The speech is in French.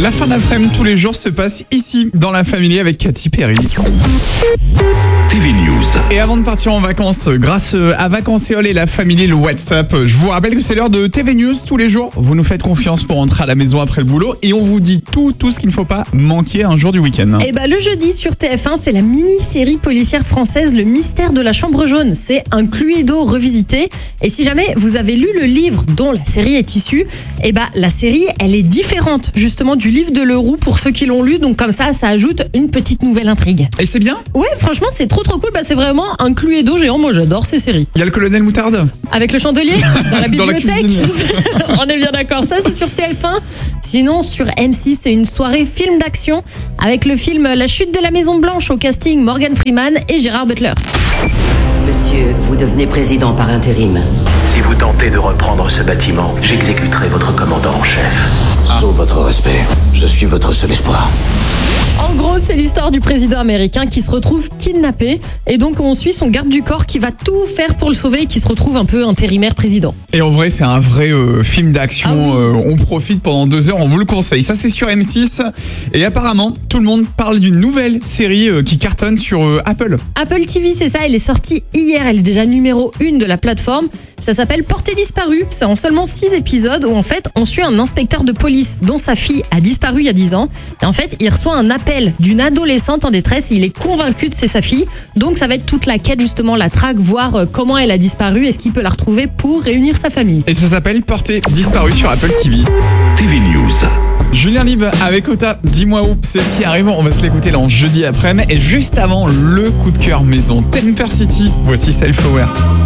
La fin d'après-midi tous les jours se passe ici, dans la Family avec Katy Perry. TV News. Et avant de partir en vacances, grâce à Vacanceol et la Family, le WhatsApp, je vous rappelle que c'est l'heure de TV News tous les jours. Vous nous faites confiance pour rentrer à la maison après le boulot et on vous dit tout ce qu'il ne faut pas manquer un jour du week-end. Et le jeudi sur TF1, c'est la mini-série policière française Le Mystère de la Chambre Jaune. C'est un Cluedo revisité. Et si jamais vous avez lu le livre dont la série est issue, la série, elle est différente justement du livre de Leroux pour ceux qui l'ont lu. Donc comme ça ajoute une petite nouvelle intrigue. Et c'est bien ? Ouais, franchement, c'est trop cool. C'est vraiment un Cluedo géant. Moi, j'adore ces séries. Il y a le colonel Moutarde avec le chandelier dans la bibliothèque. Dans la cuisine. On est bien d'accord. Ça, c'est sur TF1. Sinon, sur M6, c'est une soirée film d'action avec le film La Chute de la Maison Blanche au casting Morgan Freeman et Gérard Butler. Monsieur, vous devenez président par intérim. Si vous tentez de reprendre ce bâtiment, j'exécuterai votre commandant en chef. Sous votre respect, je suis votre seul espoir. En gros, c'est l'histoire du président américain qui se retrouve kidnappé et donc on suit son garde du corps qui va tout faire pour le sauver et qui se retrouve un peu intérimaire président. Et en vrai, c'est un vrai film d'action. On profite pendant 2 heures, on vous le conseille. Ça, c'est sur M6. Et apparemment, tout le monde parle d'une nouvelle série qui cartonne sur Apple. Apple TV, c'est ça. Elle est sortie hier. Elle est déjà numéro 1 de la plateforme. Ça s'appelle Portée disparue. C'est en seulement 6 épisodes où en fait, on suit un inspecteur de police dont sa fille a disparu il y a 10 ans. Et en fait, il reçoit un appel d'une adolescente en détresse et il est convaincu que c'est sa fille. Donc ça va être toute la quête, justement, la traque, voir comment elle a disparu, est-ce qu'il peut la retrouver pour réunir sa famille. Et ça s'appelle Portée disparue sur Apple TV. TV News. Julien Lib avec Ota, dis-moi où, c'est ce qui arrive. On va se l'écouter là en jeudi après-midi. Et juste avant, le coup de cœur maison Temper City. Voici Self Aware.